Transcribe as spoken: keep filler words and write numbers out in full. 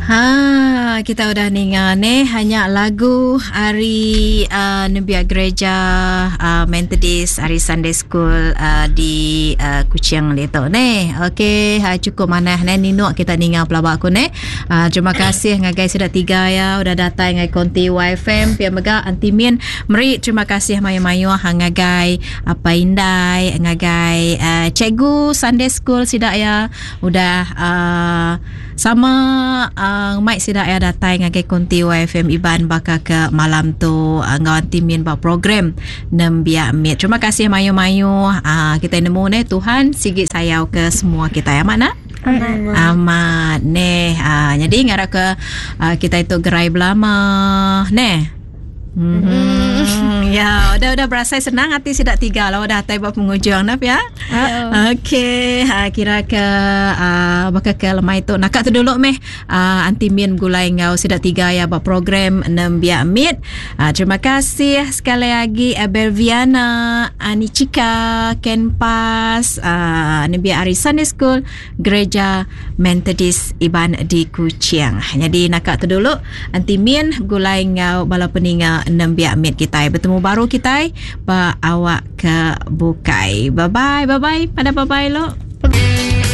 Ha, kita udah ninga ni hanya lagu hari uh, Nebiak Gereja uh, Methodist hari Sunday School uh, di uh, Kuching leto ni. Okey, ha, cukup mana ni nino kita ninga pelabak aku ni. Uh, terima kasih ngagai sudah tiga ya udah datang ngai konti Y F M pia mega antimin meri terima kasih mayu-mayu ngagai apa indai ngagai uh, cikgu Sunday School sidak ya udah uh, sama uh, Mike sidak ya datang ngagai konti Y F M Iban baka ke malam tu uh, ngawan timin ba program Nembia Mit. Terima kasih mayu-mayu uh, kita nemu ni Tuhan sigit sayau ke semua kita ya mana? Amat. Amat neh. Uh, jadi ngarap ke uh, kita itu gerai belama neh. Mm-hmm. Ya, udah udah berasa senang hati sidak tiga lah udah tai buat penghujung nap ya. Uh, Okey, ha, kira ke uh, bakal ke lemai tu nak tu dulu meh uh, anti min gulai ngau sidak tiga ya buat program Nembia Mit. Uh, terima kasih sekali lagi uh, Belviana, Anichika, Ken Pas, uh, Nembia Ari Sunday School Gereja Methodist Iban di Kuching. Jadi nak tu dulu anti min gulai ngau bala peninga Nembia Mit kita. Bertemu baru kita ba awak ke bukai. Bye bye bye bye pada bye bye lo.